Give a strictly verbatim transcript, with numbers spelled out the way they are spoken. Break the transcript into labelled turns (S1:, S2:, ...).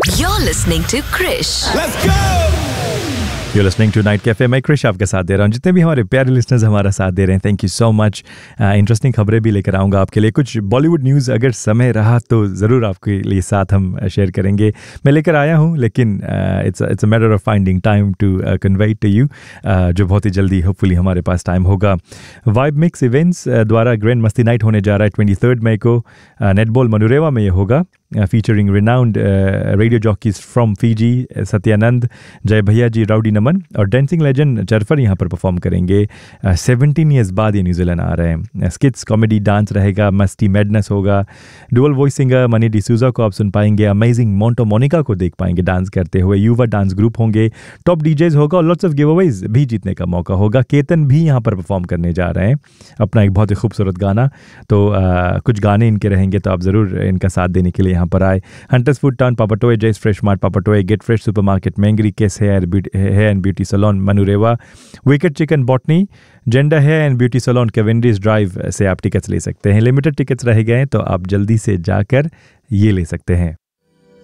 S1: You're listening to Krish.
S2: Let's go!
S3: You're listening to Night Cafe. मैं क्रिश आपके साथ दे रहा हूँ. जितने भी हमारे प्यारे लिसनर्स हमारा साथ दे रहे हैं, thank you so much. Interesting खबरें भी लेकर आऊँगा आपके लिए. कुछ बॉलीवुड न्यूज़ अगर समय रहा तो ज़रूर आपके लिए साथ हम शेयर करेंगे. मैं लेकर आया हूँ, लेकिन it's it's a matter of finding time to convey to you, जो बहुत ही जल्दी होपफुली हमारे पास टाइम होगा. वाइब मिक्स इवेंट्स द्वारा ग्रैंड मस्ती नाइट होने जा रहा है ट्वेंटी थर्ड मई को. नेटबॉल मनुरेवा में ये होगा, featuring renowned uh, radio jockeys from Fiji, Satyanand, जय भैया जी, राउडी नमन और डांसिंग लेजेंड चरफर यहाँ पर परफॉर्म करेंगे. सेवनटीन ईयर्स बाद ये न्यूजीलैंड आ रहे हैं. स्किट्स, कॉमेडी, डांस रहेगा, मस्ती मैडनेस होगा. Dual voice singer money D'Souza को आप सुन पाएंगे. अमेजिंग मोंटो मोनिका को देख पाएंगे डांस करते हुए. युवा डांस ग्रुप होंगे. टॉप डीजेज होगा और लॉट्स ऑफ गिवअवेज भी जीतने का मौका होगा. केतन भी यहाँ पर परफॉर्म करने जा रहे हैं अपना एक बहुत ही खूबसूरत गाना. तो uh, कुछ गाने इनके रहेंगे, तो आप ज़रूर इनका साथ देने के लिए यहाँ पर आए. हंटर्स फूड टाउन पापाटोए, जैस fresh mart पापाटोए, gate fresh supermarket मैंगरी, case hair hair and beauty salon मनुरेवा, wicket chicken botany, gender hair and beauty salon Cavendish drive से आप टिकट्स ले सकते हैं. लिमिटेड टिकट्स रह गए हैं, तो आप जल्दी से जाकर ये ले सकते हैं.